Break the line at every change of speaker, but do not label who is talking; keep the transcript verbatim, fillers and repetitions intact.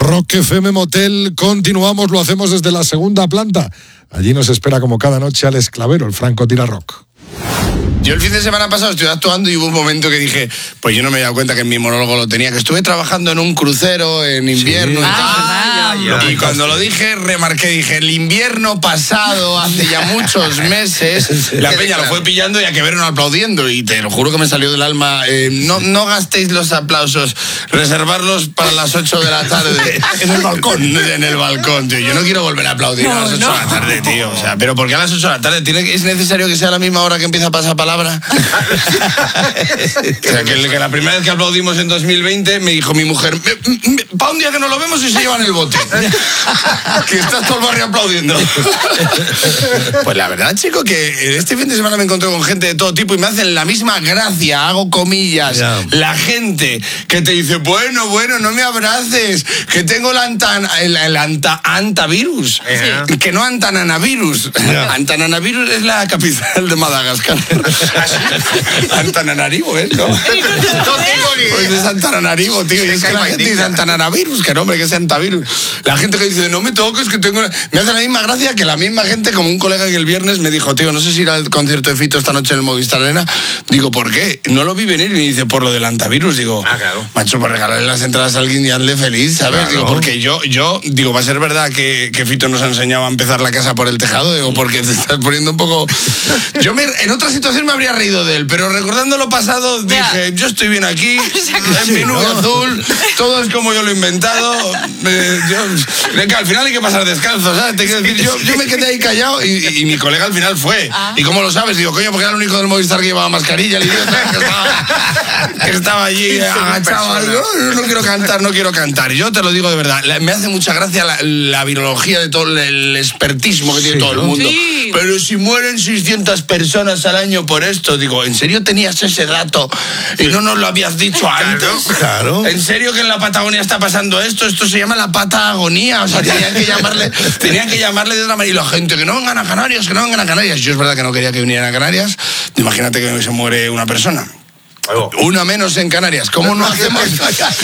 Rock F M Motel, continuamos, lo hacemos desde la segunda planta. Allí nos espera como cada noche Alex Clavero, el Franco Tira Rock.
Yo el fin de semana pasado estuve actuando y hubo un momento que dije, pues yo no me he dado cuenta que en mi monólogo lo tenía, que estuve trabajando en un crucero en invierno. Sí. y,
ah,
tal. Ya, y cuando lo dije, remarqué, dije, el invierno pasado, hace ya muchos meses, la peña lo fue pillando y a que vernos aplaudiendo. Y te lo juro que me salió del alma, eh, no, no gastéis los aplausos, reservarlos para las ocho de la tarde. En el balcón. En el balcón, tío. Yo no quiero volver a aplaudir no, a las ocho no. de la tarde, tío. O sea, pero ¿por qué a las ocho de la tarde? ¿Tiene, ¿Es necesario que sea a la misma hora que empieza a pasar palabra? O sea, que, que la primera vez que aplaudimos en dos mil veinte me dijo mi mujer, para un día que no lo vemos y se llevan el bote. Que estás todo el barrio aplaudiendo. Pues la verdad, chico, que este fin de semana me encontré con gente de todo tipo y me hacen la misma gracia, hago comillas. Yeah. La gente que te dice, bueno, bueno, no me abraces, que tengo el, antan, el, el anta, antavirus, yeah. que no antananavirus. Yeah. Antananavirus es la capital de Madagascar. Antananarivo, ¿eh? ¿No? Pues es Antananarivo, tío. Y es que la gente dice Antananavirus, que no, hombre, que es antavirus. La gente que dice, no me toques, que tengo... Me hace la misma gracia que la misma gente, como un colega que el viernes me dijo, tío, no sé si ir al concierto de Fito esta noche en el Movistar Arena. Digo, ¿por qué? No lo vi venir. Y me dice, por lo del antavirus. Digo, ah, claro. Macho, por regalarle las entradas a alguien y hazle feliz, ¿sabes? Claro. Digo, porque yo, yo, digo, va a ser verdad que, que Fito nos ha enseñado a empezar la casa por el tejado. Digo, porque te estás poniendo un poco... Yo me, en otra situación me habría reído de él, pero recordando lo pasado dije, yeah. yo estoy bien aquí, en mi nube azul, todo es como yo lo he inventado. Eh, yo, que al final hay que pasar descalzo, ¿sabes? Te quiero decir, yo, yo me quedé ahí callado y, y mi colega al final fue. Ah. ¿Y cómo lo sabes? Digo, coño, porque era el único del Movistar que llevaba mascarilla, el idiota que estaba, que estaba allí agachado. No, no quiero cantar, no quiero cantar. Yo te lo digo de verdad, me hace mucha gracia la, la virología de todo el expertismo que tiene sí, todo el mundo. Sí. Pero si mueren seiscientas personas al año por esto, digo, ¿en serio tenías ese dato y no nos lo habías dicho antes?
Claro, claro.
¿En serio que en la Patagonia está pasando esto? Esto se llama la patagonía. O sea, tenían que llamarle, tenían que llamarle de otra manera. Y la gente, que no vengan a Canarias, que no vengan a Canarias. Yo es verdad que no quería que vinieran a Canarias. Imagínate que se muere una persona. Una menos en Canarias. ¿Cómo no hacemos?